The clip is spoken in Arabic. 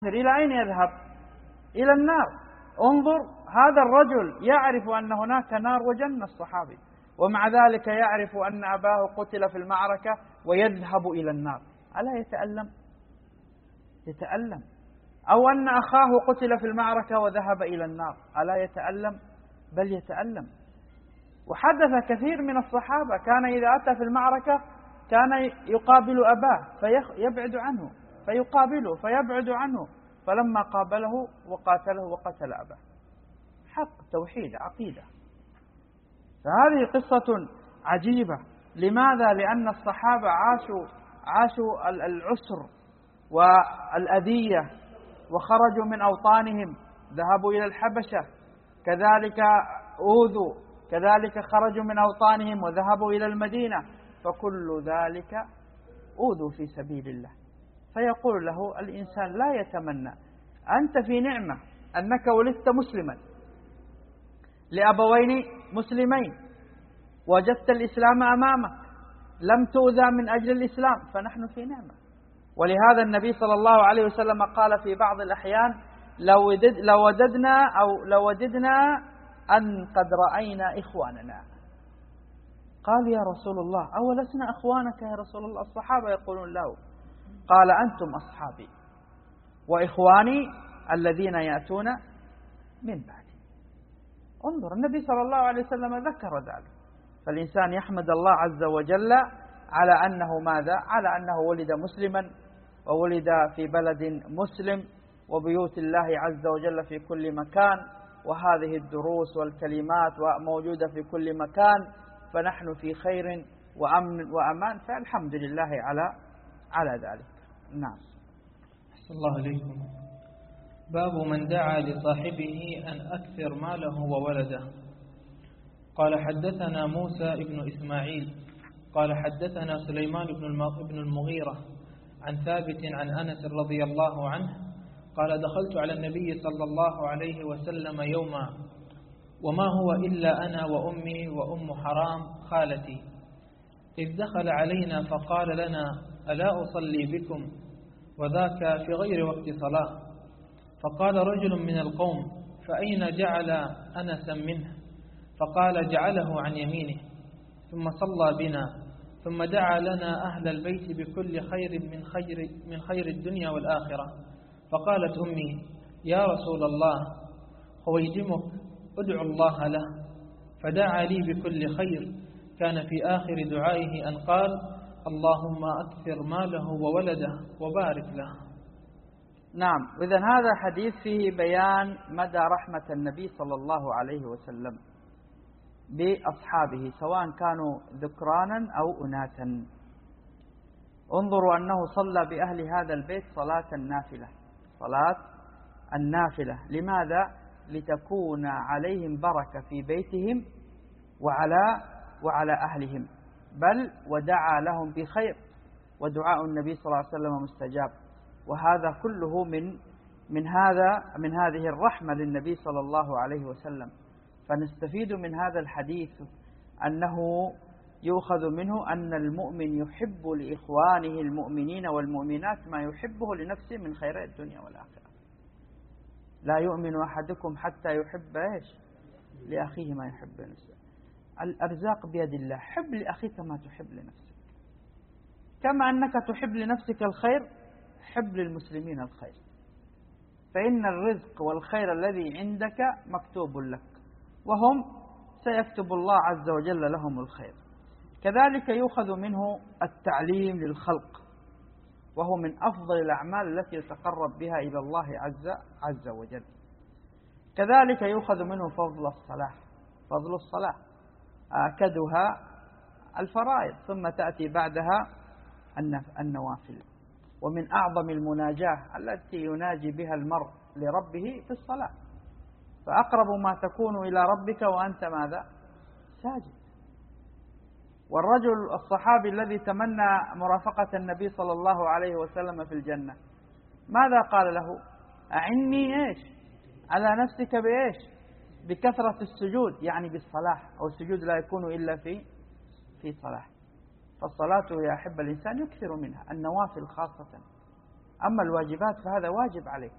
إلى أين يذهب؟ إلى النار. انظر، هذا الرجل يعرف أن هناك نار وجنة الصحابي، ومع ذلك يعرف أن أباه قتل في المعركة ويذهب إلى النار. ألا يتألم؟ يتألم. أو أن أخاه قتل في المعركة وذهب إلى النار، ألا يتألم؟ بل يتألم. وحدث كثير من الصحابة كان إذا أتى في المعركة كان يقابل أباه فيبعد عنه، فيقابله فيبعد عنه، فلما قابله وقاتله وقتل أباه. حق توحيد عقيدة. فهذه قصة عجيبة. لماذا؟ لأن الصحابة عاشوا العسر والأذية، وخرجوا من أوطانهم، ذهبوا إلى الحبشة، كذلك أوذوا، كذلك خرجوا من أوطانهم وذهبوا إلى المدينة، فكل ذلك أوذوا في سبيل الله. فيقول له الإنسان لا يتمنى، أنت في نعمة أنك ولدت مسلما لأبوين مسلمين، وجدت الإسلام أمامك، لم تؤذى من أجل الإسلام، فنحن في نعمة. ولهذا النبي صلى الله عليه وسلم قال في بعض الأحيان لو وددنا أن قد رأينا إخواننا. قال يا رسول الله أولسنا أخوانك يا رسول الله؟ الصحابة يقولون له. قال أنتم أصحابي وإخواني الذين يأتون من بعدي. انظر، النبي صلى الله عليه وسلم ذكر ذلك. فالإنسان يحمد الله عز وجل على أنه ماذا؟ على أنه ولد مسلما، وولد في بلد مسلم، وبيوت الله عز وجل في كل مكان، وهذه الدروس والكلمات موجودة في كل مكان، فنحن في خير وأمن وأمان، فالحمد لله على ذلك. نعم. أحسن الله إليكم. باب من دعا لصاحبه أن أكثر ماله وولده. قال حدثنا موسى بن إسماعيل قال حدثنا سليمان بن المغيرة عن ثابت عن أنس رضي الله عنه قال دخلت على النبي صلى الله عليه وسلم يوما وما هو إلا أنا وأمي وأم حرام خالتي، إذ دخل علينا فقال لنا ألا أصلي بكم، وذاك في غير وقت صلاة. فقال رجل من القوم فأين جعل أنسا منه؟ فقال جعله عن يمينه، ثم صلى بنا، ثم دعا لنا أهل البيت بكل خير من خير الدنيا والآخرة. فقالت أمي يا رسول الله خويدمك ادعو الله له، فدعا لي بكل خير، كان في آخر دعائه أن قال اللهم أكثر ماله وولده وبارك له. نعم. إذن هذا حديث فيه بيان مدى رحمة النبي صلى الله عليه وسلم بأصحابه سواء كانوا ذكرانا أو أناثا. انظروا أنه صلى بأهل هذا البيت صلاة النافلة. لماذا؟ لتكون عليهم بركة في بيتهم وعلى أهلهم، بل ودعا لهم بخير، ودعاء النبي صلى الله عليه وسلم مستجاب. وهذا كله من هذه الرحمة للنبي صلى الله عليه وسلم. فنستفيد من هذا الحديث أنه يؤخذ منه أن المؤمن يحب لإخوانه المؤمنين والمؤمنات ما يحبه لنفسه من خير الدنيا والآخرة. لا يؤمن أحدكم حتى يحب لأخيه ما يحب لنفسه. الأرزاق بيد الله. حب لأخيك ما تحب لنفسك، كما أنك تحب لنفسك الخير حب للمسلمين الخير، فإن الرزق والخير الذي عندك مكتوب لك، وهم سيكتب الله عز وجل لهم الخير. كذلك يؤخذ منه التعليم للخلق، وهو من أفضل الأعمال التي يتقرب بها إلى الله عز وجل. كذلك يؤخذ منه فضل الصلاة آكدها الفرائض، ثم تأتي بعدها النوافل. ومن أعظم المناجاة التي يناجي بها المرء لربه في الصلاة، فأقرب ما تكون إلى ربك وأنت ماذا؟ ساجد. والرجل الصحابي الذي تمنى مرافقة النبي صلى الله عليه وسلم في الجنة ماذا قال له؟ أعني إيش؟ على نفسك بإيش؟ بكثرة السجود، يعني بالصلاة، أو السجود لا يكون إلا في صلاة. فالصلاة يا أحب الإنسان يكثر منها، النوافل خاصة. أما الواجبات فهذا واجب عليك.